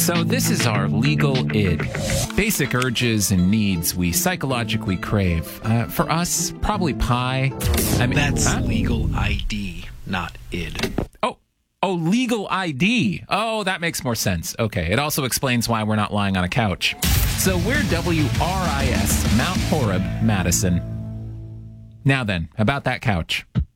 So this is our legal id. Basic urges and needs we psychologically crave. For us, probably pie. That's legal ID, not id. Oh, legal ID. Oh, that makes more sense. Okay, it also explains why we're not lying on a couch. So we're WRIS, Mount Horeb, Madison. Now then, about that couch.